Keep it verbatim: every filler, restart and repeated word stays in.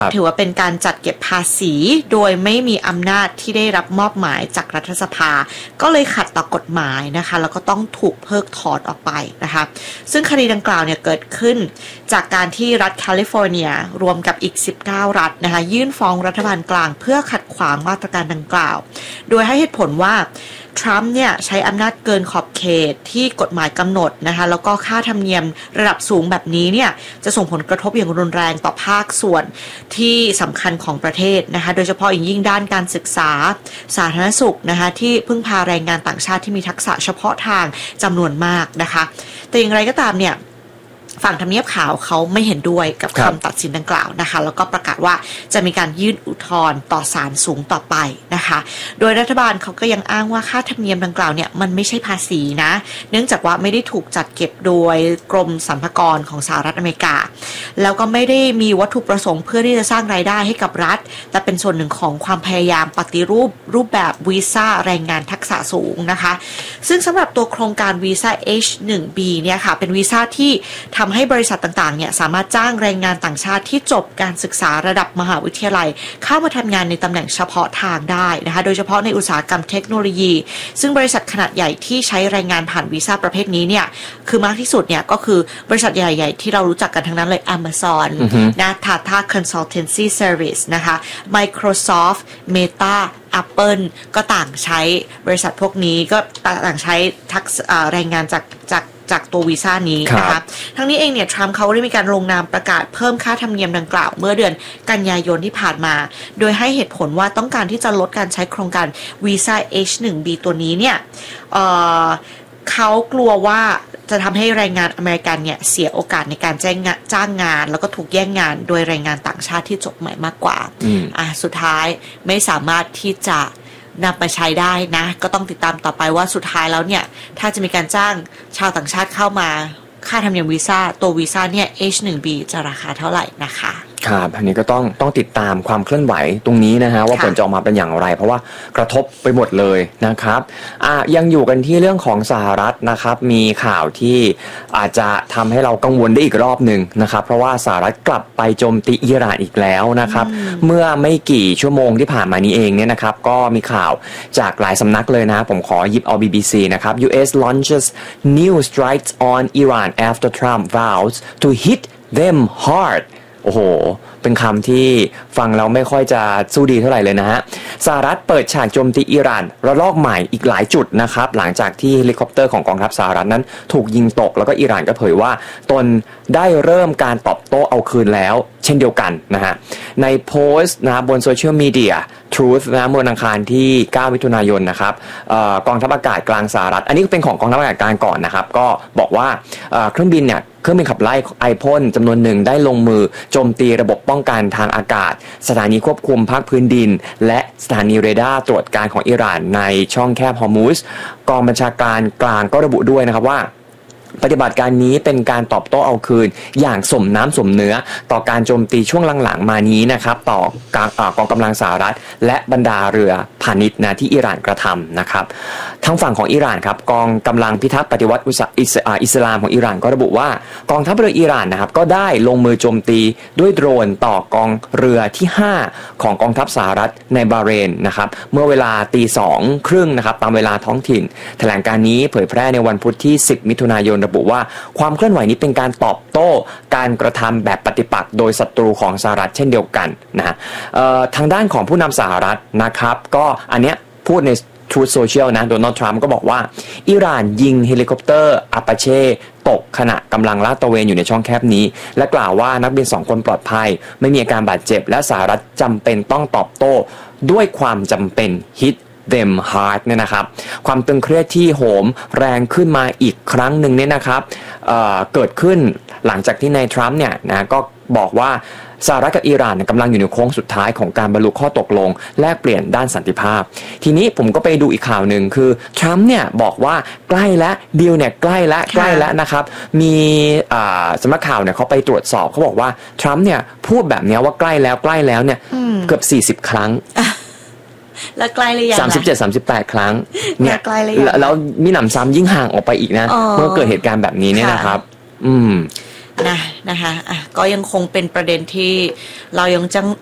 ถือว่าเป็นการจัดเก็บภาษีโดยไม่มีอำนาจที่ได้รับมอบหมายจากรัฐสภาก็เลยขัดต่อกฎหมายนะคะแล้วก็ต้องถูกเพิกถอนออกไปนะคะซึ่งคดีดังกล่าวเนี่ยเกิดขึ้นจากการที่รัฐแคลิฟอร์เนียรวมกับอีกสิบเก้ารัฐนะคะยื่นฟ้องรัฐบาลกลางเพื่อขัดขวางมาตรการดังกล่าวโดยให้เหตุผลว่าทรัมป์เนี่ยใช้อำนาจเกินขอบเขตที่กฎหมายกำหนดนะคะแล้วก็ค่าธรรมเนียมระดับสูงแบบนี้เนี่ยจะส่งผลกระทบอย่างรุนแรงต่อภาคส่วนที่สำคัญของประเทศนะคะโดยเฉพาะอย่างยิ่งด้านการศึกษาสาธารณสุขนะคะที่พึ่งพาแรงงานต่างชาติที่มีทักษะเฉพาะทางจำนวนมากนะคะแต่อย่างไรก็ตามเนี่ยฝั่งทำเนียบขาวเขาไม่เห็นด้วยกับคำตัดสินดังกล่าวนะคะแล้วก็ประกาศว่าจะมีการยื่นอุทธรณ์ต่อศาลสูงต่อไปนะคะโดยรัฐบาลเขาก็ยังอ้างว่าค่าธรรมเนียมดังกล่าวเนี่ยมันไม่ใช่ภาษีนะเนื่องจากว่าไม่ได้ถูกจัดเก็บโดยกรมสรรพากรของสหรัฐอเมริกาแล้วก็ไม่ได้มีวัตถุประสงค์เพื่อที่จะสร้างรายได้ให้กับรัฐแต่เป็นส่วนหนึ่งของความพยายามปฏิรูปรูปแบบวีซ่าแรงงานทักษะสูงนะคะซึ่งสำหรับตัวโครงการวีซ่า เอช วัน บี เนี่ยค่ะเป็นวีซ่าที่ทำให้บริษัทต่างๆเนี่ยสามารถจ้างแรงงานต่างชาติที่จบการศึกษาระดับมหาวิทยาลัยเข้ามาทำงานในตำแหน่งเฉพาะทางได้นะคะโดยเฉพาะในอุตสาหกรรมเทคโนโลยีซึ่งบริษัทขนาดใหญ่ที่ใช้แรงงานผ่านวีซ่าประเภทนี้เนี่ยคือมากที่สุดเนี่ยก็คือบริษัทใหญ่ๆที่เรารู้จักกันทั้งนั้นเลย Amazon นะ Tata Consultancy Service นะคะ Microsoft Meta Apple ก็ต่างใช้บริษัทพวกนี้ก็ต่างใช้ทักษะแรงงานจากจากจากตัววีซ่านี้นะคะทั้งนี้เองเนี่ยทรัมป์เขาได้มีการลงนามประกาศเพิ่มค่าธรรมเนียมดังกล่าวเมื่อเดือนกันยายนที่ผ่านมาโดยให้เหตุผลว่าต้องการที่จะลดการใช้โครงการวีซ่า เอช วัน บี ตัวนี้เนี่ย เอ่อ เขากลัวว่าจะทำให้แรงงานอเมริกันเนี่ยเสียโอกาสในการจ้างงานจ้างงานแล้วก็ถูกแย่งงานโดยแรงงานต่างชาติที่จบใหม่มากกว่าอ่ะสุดท้ายไม่สามารถที่จะนำไปใช้ได้นะก็ต้องติดตามต่อไปว่าสุดท้ายแล้วเนี่ยถ้าจะมีการจ้างชาวต่างชาติเข้ามาค่าธรรมเนียมวีซ่าตัววีซ่าเนี่ย เอช วัน บี จะราคาเท่าไหร่นะคะครับอันนี้ก็ต้องต้องติดตามความเคลื่อนไหวตรงนี้นะฮะว่าผลจะออกมาเป็นอย่างไรเพราะว่ากระทบไปหมดเลยนะครับอ่ะยังอยู่กันที่เรื่องของสหรัฐนะครับมีข่าวที่อาจจะทำให้เรากังวลได้อีกรอบหนึ่งนะครับเพราะว่าสหรัฐกลับไปโจมตีอิหร่านอีกแล้วนะครับเมื่อไม่กี่ชั่วโมงที่ผ่านมานี้เองเนี่ยนะครับก็มีข่าวจากหลายสำนักเลยนะผมขอหยิบเอา บี บี ซี นะครับ ยู เอส launches new strikes on Iran after Trump vows to hit them hardโอ้โหเป็นคำที่ฟังแล้วไม่ค่อยจะสู้ดีเท่าไหร่เลยนะฮะสหรัฐเปิดฉากโจมตีอิหร่านระลอกใหม่อีกหลายจุดนะครับหลังจากที่เฮลิคอปเตอร์ของกองทัพสหรัฐนั้นถูกยิงตกแล้วก็อิหร่านก็เผยว่าตนได้เริ่มการตอบโต้เอาคืนแล้วเช่นเดียวกันนะฮะในโพสต์นะบนโซเชียลมีเดีย Truth นะเมื่อวันอังคารที่เก้ามิถุนายนนะครับกองทัพอากาศกลางสหรัฐอันนี้เป็นของกองทัพอากาศกลางก่อนนะครับก็บอกว่าเครื่องบินเนี่ยเครื่องบินขับไล่ไอพ่นจำนวนหนึ่งได้ลงมือโจมตีระบบป้องกันทางอากาศสถานีควบคุมภาคพื้นดินและสถานีเรดาร์ตรวจการของอิหร่านในช่องแคบฮอร์มุซกองบัญชาการกลางก็ระบุด้วยนะครับว่าปฏิบัติการนี้เป็นการตอบโต้เอาคืนอย่างสมน้ำสมเนื้อต่อการโจมตีช่วงหลังๆมานี้นะครับต่อกองกำลังสหรัฐและบรรดาเรือพาณิชย์นะที่อิหร่านกระทำนะครับทางฝั่งของอิหร่านครับกองกำลังพิทักษ์ปฏิวัติอิสลามของอิหร่านก็ระบุว่ากองทัพเรืออิหร่านนะครับก็ได้ลงมือโจมตีด้วยโดรนต่อกองเรือที่ห้าของกองทัพสหรัฐในบาห์เรนนะครับเมื่อเวลาตีสองครึ่งนะครับตามเวลาท้องถิ่นแถลงการนี้เผยแพร่ในวันพุธที่สิบมิถุนายนระบุว่าความเคลื่อนไหวนี้เป็นการตอบโต้การกระทำแบบปฏิปักษ์โดยศัตรูของสหรัฐเช่นเดียวกันนะฮะทางด้านของผู้นำสหรัฐนะครับก็อันเนี้ยพูดใน Truth Social นะโดนัลด์ทรัมป์ก็บอกว่าอิหร่านยิงเฮลิคอปเตอร์อาปาเช่ตกขณะกำลังลาดตระเวนอยู่ในช่องแคบนี้และกล่าวว่านักบินสองคนปลอดภัยไม่มีอาการบาดเจ็บและสหรัฐจำเป็นต้องตอบโต้ด้วยความจำเป็น hit them hard เนี่ยนะครับความตึงเครียดที่โหมแรงขึ้นมาอีกครั้งหนึ่งเนี่ยนะครับ เอ่อ เกิดขึ้นหลังจากที่นายทรัมป์เนี่ยนะก็บอกว่าสหรัฐกับอิหร่านกำลังอยู่ในโค้งสุดท้ายของการบรรลุข้อตกลงแลกเปลี่ยนด้านสันติภาพทีนี้ผมก็ไปดูอีกข่าวหนึ่งคือทรัมป์เนี่ยบอกว่าใกล้แล้วดีลเนี่ยใกล้แล้วใกล้แล้วนะครับมีสำนักข่าวเนี่ยเขาไปตรวจสอบเขาบอกว่าทรัมป์เนี่ยพูดแบบนี้ว่าใกล้แล้วใกล้แล้วเนี่ยเกือบสี่สิบครั้งแล้วใกล้หรือยังสามสิบเจ็ด สามสิบแปดครั้งเนี่ยใกล้หรือยังแล้วมีหนำซ้ำยิ่งห่างออกไปอีกนะเมื่อเกิดเหตุการณ์แบบนี้เนี่ยนะครับอืมนะนะคะอ่ะก็ยังคงเป็นประเด็นที่เรายังจัง